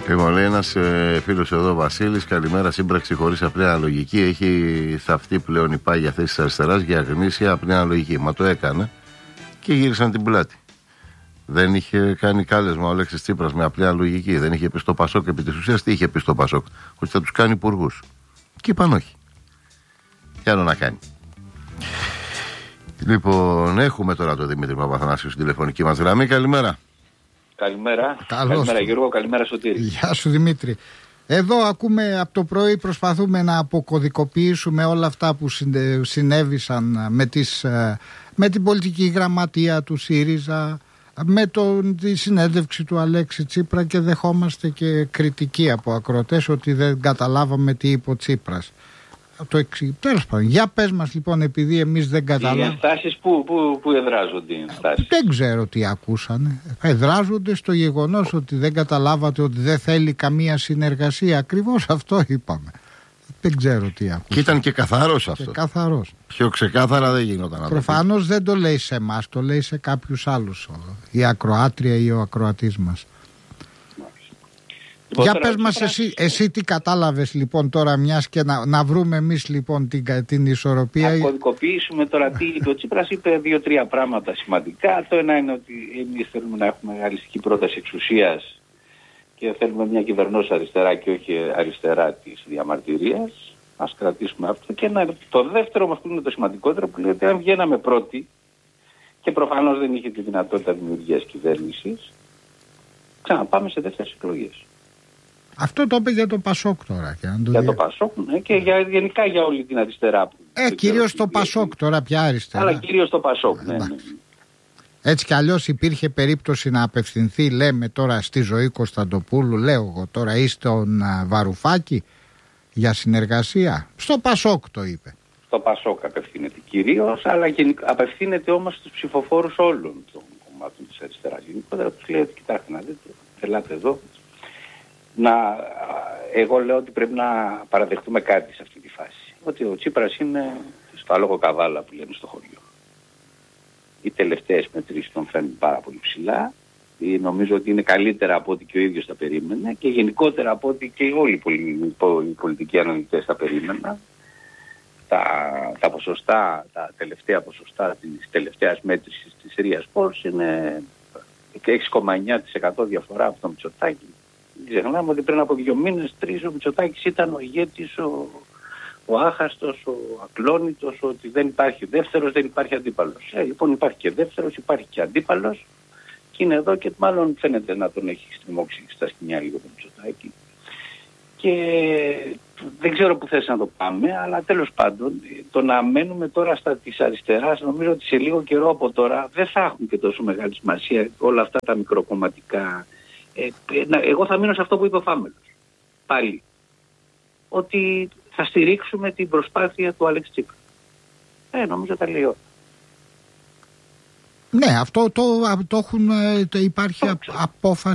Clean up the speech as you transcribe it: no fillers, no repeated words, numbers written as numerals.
Λοιπόν, λέει ένας φίλος εδώ, Βασίλης, καλημέρα. Σύμπραξη χωρίς απλή αναλογική. Έχει θαυτεί πλέον η πάγια θέση της αριστεράς για γνήσια απλή αναλογική. Μα το έκανε και γύρισαν την πλάτη. Δεν είχε κάνει κάλεσμα ο Αλέξης Τσίπρας με απλή αναλογική. Δεν είχε πει στο Πασόκ επί της ουσίας. Τι είχε πει στο Πασόκ? Ότι θα τους κάνει υπουργούς. Και είπαν όχι. Τι άλλο να κάνει. Λοιπόν, έχουμε τώρα τον Δημήτρη Παπαθανάσιο στην τηλεφωνική μας γραμμή. Καλημέρα. Καλημέρα. Καλημέρα Γιώργο, καλημέρα Σωτήρη. Γεια σου Δημήτρη. Εδώ ακούμε από το πρωί, προσπαθούμε να αποκωδικοποιήσουμε όλα αυτά που συνέβησαν με την πολιτική γραμματεία του ΣΥΡΙΖΑ, με τη συνέντευξη του Αλέξη Τσίπρα, και δεχόμαστε και κριτική από ακροατές ότι δεν καταλάβαμε τι είπε ο Τσίπρας. Τέλος πάντων, για πες μας λοιπόν, επειδή εμείς δεν καταλάβαμε. Οι ενστάσεις που εδράζονται οι ενστάσεις? Δεν ξέρω τι ακούσανε. Εδράζονται στο γεγονός ότι δεν καταλάβατε ότι δεν θέλει καμία συνεργασία. Ακριβώς αυτό είπαμε. Δεν ξέρω τι ακούσανε. Και ήταν και καθαρός αυτό. Καθαρός. Πιο ξεκάθαρα δεν γινόταν. Προφανώς δεν το λέει σε εμάς, το λέει σε κάποιους άλλους. Η ακροάτρια ή ο ακροατής μας. Για πες μας εσύ τι κατάλαβες λοιπόν τώρα, μιας και να βρούμε εμείς λοιπόν την ισορροπία. Να κωδικοποιήσουμε τώρα τι είπε ο Τσίπρας. Είπε 2-3 πράγματα σημαντικά. Το ένα είναι ότι εμείς θέλουμε να έχουμε ρεαλιστική πρόταση εξουσίας και θέλουμε μια κυβερνώση αριστερά και όχι αριστερά της διαμαρτυρίας. Ας κρατήσουμε αυτό. Και το δεύτερο όμως που είναι το σημαντικότερο, που λέει ότι αν βγαίναμε πρώτοι, και προφανώς δεν είχε τη δυνατότητα δημιουργίας κυβέρνησης, ξαναπάμε σε δεύτερες εκλογές. Αυτό το είπε για το Πασόκ τώρα. Για το Πασόκ, ναι, και γενικά για όλη την αριστερά. Κυρίως το Πασόκ τώρα, πια αριστερά. Αλλά κυρίως το Πασόκ, ναι. Έτσι κι αλλιώς υπήρχε περίπτωση να απευθυνθεί, λέμε τώρα, στη Ζωή Κωνσταντοπούλου, λέω εγώ τώρα, ή στον Βαρουφάκη για συνεργασία. Στο Πασόκ το είπε. Στο Πασόκ απευθύνεται κυρίως, αλλά απευθύνεται όμως στους ψηφοφόρους όλων των κομμάτων της αριστεράς. Γενικότερα τους λέει ότι κοιτάξτε να δείτε, ελάτε εδώ. Εγώ λέω ότι πρέπει να παραδεχτούμε κάτι σε αυτή τη φάση. Ότι ο Τσίπρας είναι στο άλογο καβάλα που λένε στο χωριό. Οι τελευταίες μετρήσεις τον φέρνουν πάρα πολύ ψηλά. Νομίζω ότι είναι καλύτερα από ό,τι και ο ίδιος τα περίμενε και γενικότερα από ό,τι και όλοι οι πολιτικοί αναλυτές τα περίμεναν. Τα ποσοστά, τα τελευταία ποσοστά της τελευταίας μέτρησης της Ρίας Πόλς είναι 6,9% διαφορά από το Μητσοτάκη. Ξεχνάμε ότι πριν από 2 μήνες, 3, ο Μητσοτάκης ήταν ο ηγέτης, ο άχαστος, ο ακλόνητος, ότι δεν υπάρχει δεύτερος, δεν υπάρχει αντίπαλος. Λοιπόν, υπάρχει και δεύτερος, υπάρχει και αντίπαλος, και είναι εδώ και μάλλον φαίνεται να τον έχει στριμώξει στα σκοινιά λίγο το Μητσοτάκη. Και δεν ξέρω που θες να το πάμε, αλλά τέλος πάντων το να μένουμε τώρα στα της αριστεράς, νομίζω ότι σε λίγο καιρό από τώρα δεν θα έχουν και τόσο μεγάλη σημασία όλα αυτά τα μικροκομματικά. Εγώ θα μείνω σε αυτό που είπε ο Φάμελος πάλι, ότι θα στηρίξουμε την προσπάθεια του Αλέξη Τσίπρα. Νομίζω τα λέει όλα. Ναι, αυτό το έχουν, υπάρχει απόφαση